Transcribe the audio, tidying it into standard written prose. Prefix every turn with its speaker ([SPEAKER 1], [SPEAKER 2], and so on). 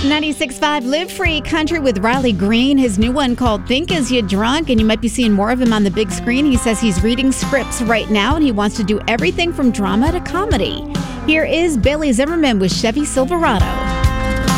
[SPEAKER 1] 96.5 Live Free Country with Riley Green. His new one called Think Is You Drunk, and you might be seeing more of him on the big screen. He says he's reading scripts right now, and he wants to do everything from drama to comedy. Here is Bailey Zimmerman with Chevy Silverado.